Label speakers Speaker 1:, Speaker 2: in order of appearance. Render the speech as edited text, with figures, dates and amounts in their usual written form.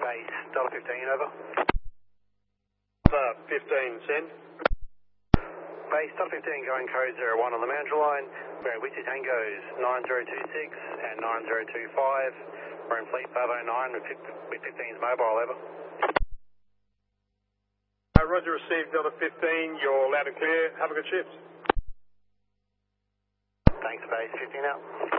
Speaker 1: Base, $15, over.
Speaker 2: 15, send.
Speaker 1: Base, $15 going code 01 on the manager line. We're at Whiskey Tangos 9026 and 9025. We're in fleet 509 with 15's mobile, over.
Speaker 2: Roger, received Delta 15. You're loud and clear. Have a good shift.
Speaker 1: Thanks, Base, 15 out.